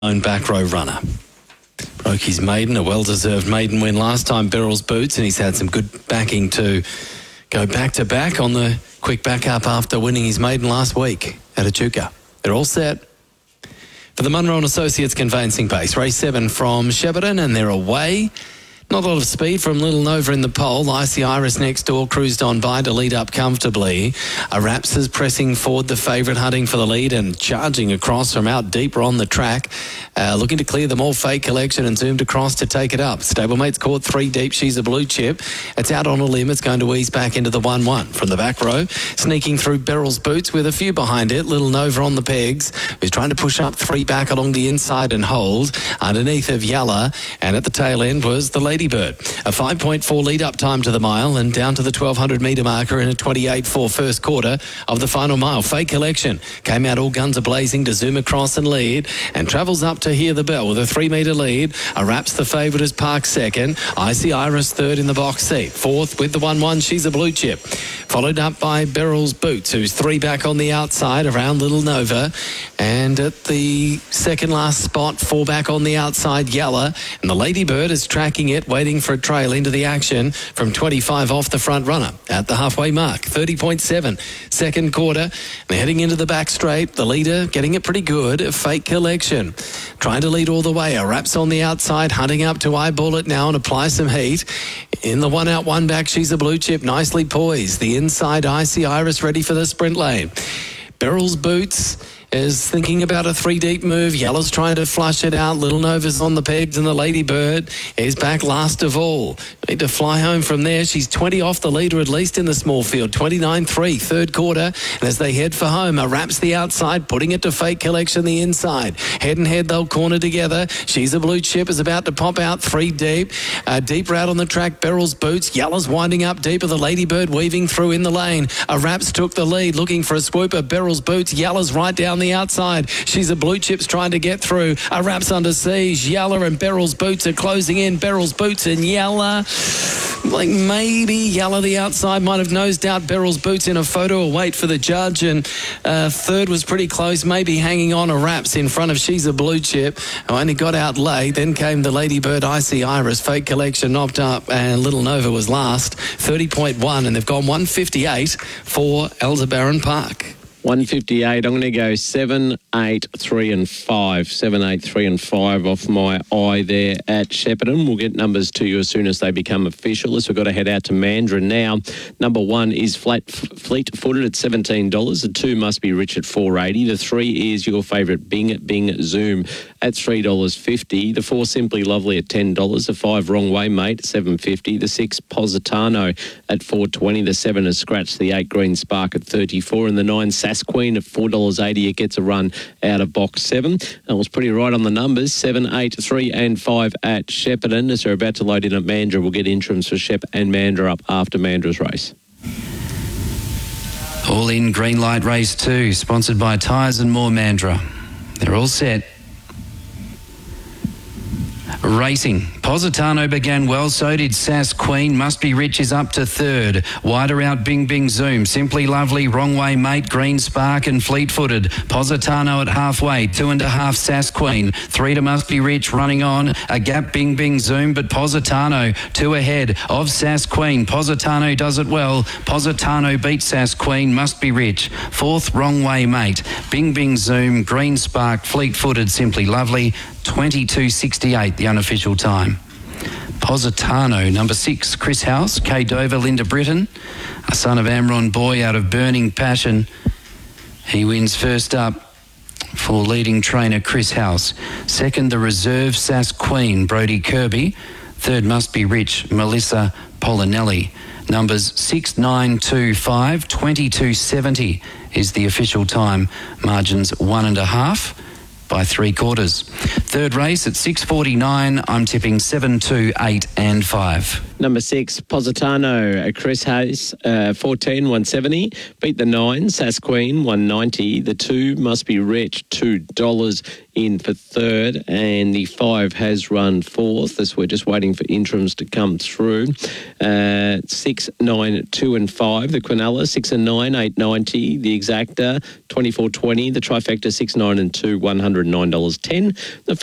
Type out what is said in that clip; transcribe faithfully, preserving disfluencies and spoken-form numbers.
own back row runner. Broke his maiden, a well-deserved maiden win last time, Beryl's Boots, and he's had some good backing to go back-to-back on the quick back-up after winning his maiden last week at Echuca. They're all set for the Munro and Associates Conveyancing Base. Race seven from Shepparton, and they're away. Not a lot of speed from Little Nova in the pole. Icy Iris next door cruised on by to lead up comfortably. Araps is pressing forward, the favourite, hunting for the lead and charging across from out deeper on the track. Uh, looking to clear them all. Fake Collection and zoomed across to take it up. Stablemate's caught three deep. She's a blue chip. It's out on a limb. It's going to ease back into the one one. From the back row, sneaking through Beryl's Boots with a few behind it. Little Nova on the pegs, who's trying to push up three back along the inside and hold. Underneath of Yalla, and at the tail end was the Lady Bird. A five point four lead up time to the mile and down to the twelve hundred metre marker in a twenty-eight four first quarter of the final mile. Fake Collection came out all guns a-blazing to zoom across and lead and travels up to Hear the Bell with a three metre lead. Araps the favourite as Park second. Icy Iris third in the box seat. Fourth with the one one, She's a Blue Chip. Followed up by Beryl's Boots, who's three back on the outside around Little Nova. And at the second last spot, four back on the outside, Yalla. And the Lady Bird is tracking it, waiting for a trail into the action from twenty-five off the front runner at the halfway mark. thirty point seven second quarter. They're heading into the back straight. The leader getting it pretty good. Fake Collection trying to lead all the way. Araps on the outside, hunting up to eyeball it now and apply some heat. In the one out, one back, She's a Blue Chip, nicely poised. The inside, Icy Iris ready for the sprint lane. Beryl's Boots is thinking about a three-deep move. Yella's trying to flush it out. Little Nova's on the pegs, and the Lady Bird is back last of all. Need to fly home from there. She's twenty off the leader, at least in the small field. twenty-nine three, third quarter. And as they head for home, Araps the outside, putting it to Fake Collection the inside. Head and head, they'll corner together. She's a Blue Chip is about to pop out three deep. Uh, deeper out on the track, Beryl's Boots. Yella's winding up deeper. The Lady Bird weaving through in the lane. Araps took the lead, looking for a swooper. Beryl's Boots. Yella's right down the outside. She's a Blue Chip's trying to get through. Araps under siege. Yalla and Beryl's Boots are closing in. Beryl's Boots and Yalla. Like maybe Yalla the outside might have nosed out Beryl's Boots in a photo or wait for the judge. And uh, third was pretty close, maybe hanging on. Araps in front of She's a Blue Chip, who only got out late. Then came the Lady Bird, Icy Iris. Fake Collection knocked up and Little Nova was last. thirty point one, and they've gone one fifty-eight for Aldebaran Park. one fifty-eight. I'm going to go seven, eight, three and five. seven, eight, three and five off my eye there at Shepparton. We'll get numbers to you as soon as they become official. So we've got to head out to Mandurah now. Number one is flat, Fleet-Footed at seventeen dollars. The two Must Be Rich at four eighty. The three is your favourite Bing Bing Zoom at three dollars fifty. The four Simply Lovely at ten dollars. The five Wrong Way Mate at seven fifty. The six Positano at four twenty. The seven is Scratch. The eight Green Spark at thirty-four. And the nine Sass Queen at four dollars eighty. It gets a run out of box seven. I was pretty right on the numbers. seven, eight, three and five at Shepparton. As they're about to load in at Mandurah, we'll get interims for Shep and Mandurah up after Mandurah's race. All in green light race two, sponsored by Tyres and More Mandurah. They're all set. Racing. Positano began well, so did Sass Queen. Must Be Rich is up to third. Wider out Bing Bing Zoom. Simply Lovely, Wrong Way Mate, Green Spark and Fleet-Footed. Positano at halfway. Two and a half Sass Queen. Three to Must Be Rich running on. A gap Bing Bing Zoom, but Positano two ahead of Sass Queen. Positano does it well. Positano beats Sass Queen. Must Be Rich. Fourth, Wrong Way Mate. Bing Bing Zoom, Green Spark, Fleet-Footed, Simply Lovely. twenty-two sixty-eight, the unofficial time. Positano, number six, Chris House, K Dover, Linda Britton, a son of Amron Boy out of Burning Passion. He wins first up for leading trainer Chris House. Second, the reserve Sass Queen, Brodie Kirby. Third, Must Be Rich, Melissa Polinelli. Numbers six, nine, two, five, twenty-two seventy is the official time. Margins one and a half by three quarters. Third race at six forty-nine, I'm tipping seven, two, eight and five. Number six, Positano, uh, Chris Hayes, uh, fourteen, one seventy. Beat the nine, Sass Queen, one ninety. The two, Must Be Rich, two dollars in for third. And the five has run fourth, as we're just waiting for interims to come through. Uh, six, nine, two and five. The Quinella, six and nine, eight ninety. The Exacta, twenty-four twenty. The Trifecta, six, nine and two, one hundred nine dollars ten. The